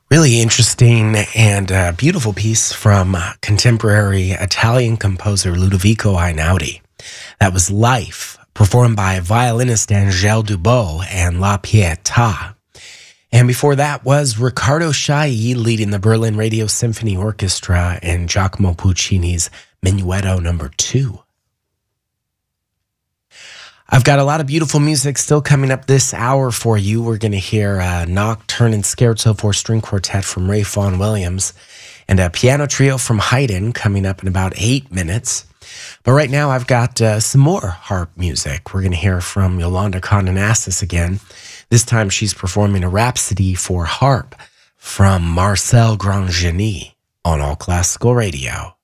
Really interesting and beautiful piece from contemporary Italian composer Ludovico Einaudi. That was Life, performed by violinist Angèle Dubot and La Pietà. And before that was Riccardo Chailly leading the Berlin Radio Symphony Orchestra and Giacomo Puccini's Menuetto No. 2. I've got a lot of beautiful music still coming up this hour for you. We're going to hear a Nocturne and Scherzo for String Quartet from Ray Vaughan Williams and a piano trio from Haydn coming up in about 8 minutes. But right now I've got some more harp music. We're going to hear from Yolanda Condonassis again. This time she's performing a Rhapsody for Harp from Marcel Grandgenie on All Classical Radio.